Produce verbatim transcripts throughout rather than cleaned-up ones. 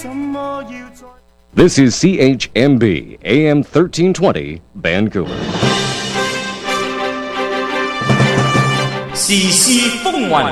This is C H M B A M thirteen twenty Vancouver. 時事風雲，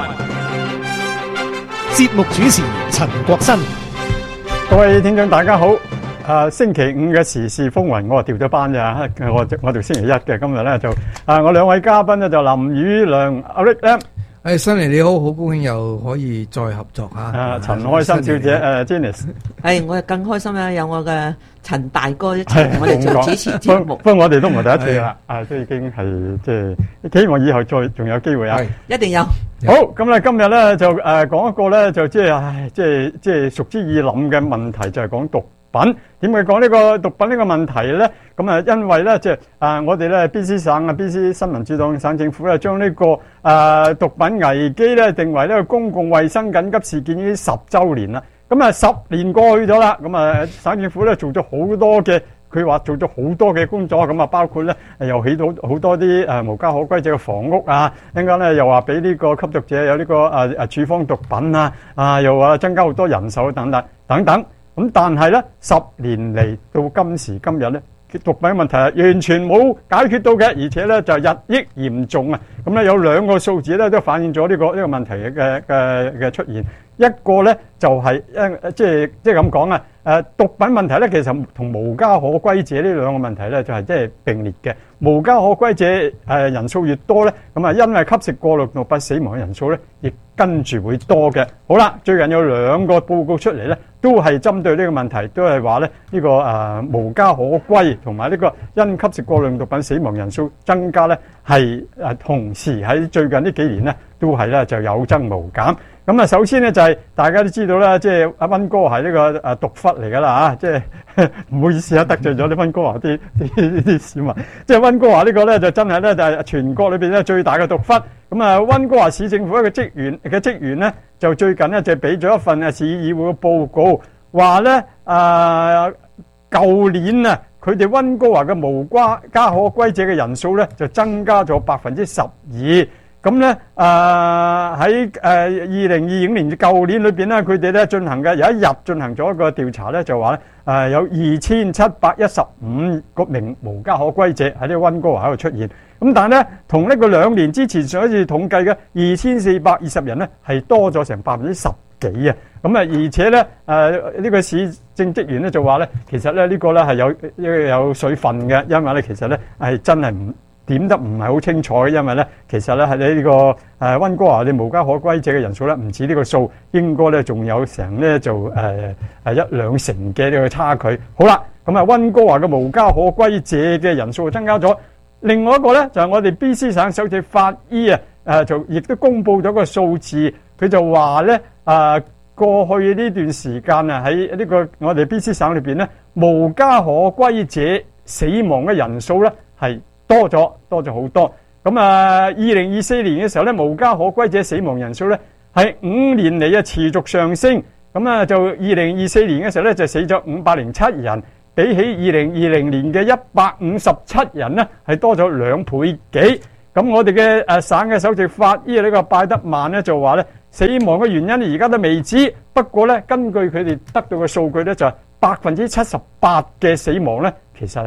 節目主持陳國新。 各位聽眾大家好。啊，星期五嘅時事風雲，我調咗班咋，我我哋星期一嘅，今日咧就啊，我兩位嘉賓咧就林宇亮阿 Rick 咧。 誒，新嚟你好，好高興又可以再合作嚇。 啊，陳開心小姐，誒 Janice。 誒，我更開心啦，有我嘅陳大哥一齊同我哋做主持節目。 不過我哋都唔係第一次啦，啊，都已經係即係希望以後再仲有機會啊。 一定有。 好，咁咧今日咧就誒講一個咧就即係唉，即係即係熟之易諗嘅問題，就係講毒品。點解講呢個毒品呢個問題咧？咁啊，因為咧即係啊，我哋咧 B C 省啊 B C 新民主黨省政府咧將呢個誒毒品危機咧定為呢個公共衛生緊急事件已經十週年啦。咁啊十年過去咗啦，咁啊省政府咧做咗好多嘅，佢話做咗好多嘅工作，咁啊包括咧又起到好多啲誒無家可歸者嘅房屋啊，一陣間咧又話俾呢個吸毒者有呢個誒誒處方毒品啊，啊又話增加好多人手等等等等。咁但係咧十年嚟到今時今日咧，毒品問題係完全冇解決到嘅，而且咧就日益嚴重啊！咁咧有兩個數字咧都反映咗呢個呢個問題嘅嘅嘅出現。一個咧就係一即係即係咁講啊！誒毒品問題咧其實同無家可歸者呢兩個問題咧就係即係並列嘅。無家可歸者誒人數越多咧，咁啊因為吸食過量毒品死亡嘅人數咧，亦跟住會多嘅。好啦，最近有兩個報告出嚟咧，都係針對呢個問題，都係話咧呢個誒無家可歸同埋呢個因吸食過量毒品死亡人數增加咧，係誒同時喺最近呢幾年咧都係咧就有增無減。咁啊，首先咧就係大家都知道啦，即係阿溫哥係呢個誒毒窟嚟㗎啦嚇，即係唔好意思啊，得罪咗啲溫哥華啲啲啲市民。即係溫哥華呢個咧就真係咧就係全國裏邊咧最大嘅毒窟。咁啊，溫哥華市政府一個職員嘅職員咧就最近咧就俾咗一份啊市議會嘅報告，話咧誒舊年啊佢哋溫哥華嘅無家家可歸者嘅人數咧就增加咗百分之十二。咁咧，誒喺誒二零二五年舊年裏邊咧，佢哋咧進行嘅有一日進行咗一個調查咧，就話咧誒有二千七百一十五個名無家可歸者喺呢個溫哥華喺度出現。咁但係咧，同呢個兩年之前上一次統計嘅二千四百二十人咧，係多咗成百分之十幾啊！咁啊，而且咧誒呢個市政職員咧就話咧，其實咧呢個咧係有有水分嘅，因為咧其實咧係真係唔點得唔係好清楚嘅，因為咧其實咧喺呢個誒溫哥華啲無家可歸者嘅人數咧唔止呢個數，應該咧仲有成咧就誒誒一兩成嘅呢個差距。好啦，咁啊溫哥華嘅無家可歸者嘅人數增加咗。另外一個咧就係我哋 B C 省首席法醫啊誒就亦都公布咗個數字，佢就話咧誒過去呢段時間啊喺呢個我哋 B C 省裏邊咧無家可歸者死亡嘅人數咧係多咗，多咗好多。咁啊，二零二四年嘅時候咧，無家可歸者死亡人數咧係五年嚟啊持續上升。咁啊，就二零二四年嘅時候咧就死咗五百零七人，比起二零二零年嘅一百五十七人咧係多咗兩倍幾。咁我哋嘅誒省嘅首席法醫呢個拜德曼咧就話咧，死亡嘅原因而家都未知。不過咧，根據佢哋得到嘅數據咧，就係百分之七十八嘅死亡咧，其實